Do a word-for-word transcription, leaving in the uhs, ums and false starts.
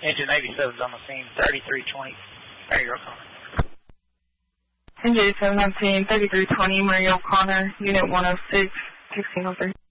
Engine eighty-seven's on the scene, thirty-three twenty, Mario O'Connor. Engine eighty-seven on scene, thirty-three twenty, Mario O'Connor, Unit one oh six, sixteen oh three.